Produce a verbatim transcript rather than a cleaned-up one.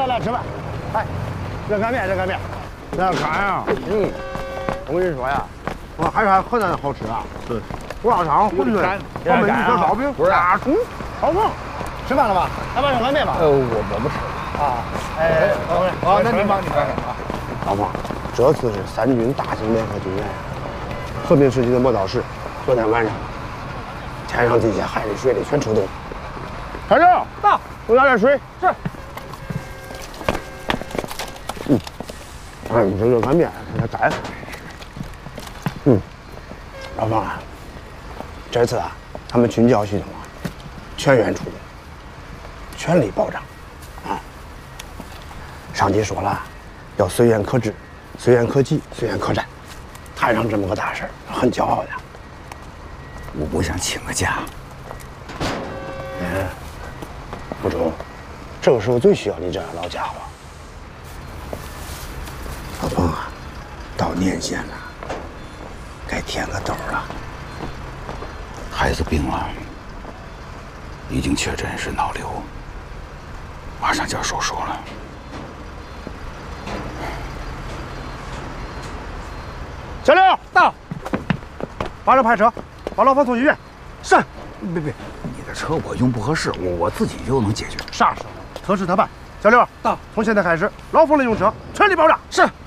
来来吃饭，来，热干面热干面，那干呀，嗯，我跟你说呀，我还是俺河南的好吃啊。对，胡辣汤、馄饨、黄焖鱼、小烧饼，不是啊，嗯，好棒。吃饭了吧？来碗热干面吧。 呃，我我不吃啊。哎， 好，那您忙您忙啊。 老婆，这次是三军大型联合军演，和平时期的磨刀石，昨天晚上，天上地下海里水里全出动。开始，到，给我拿点水。是。嗯，哎，你这热干面看它干。嗯，老方啊，这次啊，他们军教系统啊，全员出动，全力保障，啊。上级说了，要随缘可治，随缘可及，随缘可战，摊上这么个大事儿，很骄傲的。 我我想请个假。 嗯，不中，这个时候最需要你这样老家伙。老彭啊，到年限了，该添个兜了。 孩子病了，已经确诊是脑瘤，马上就要手术了。 小刘到，马上派车，把老方送医院。是。 别别，你的车我用不合适，我我自己就能解决。 啥时候？特事特办。小刘到，从现在开始，老冯的用车全力保障。是。